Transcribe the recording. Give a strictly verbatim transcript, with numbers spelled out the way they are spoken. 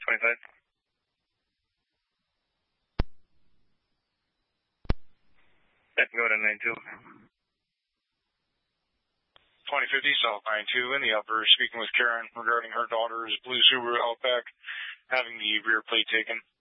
twenty-five. That can go to nine two. twenty fifty South nine two in the upper, speaking with Karen regarding her daughter's blue Subaru Outback having the rear plate taken.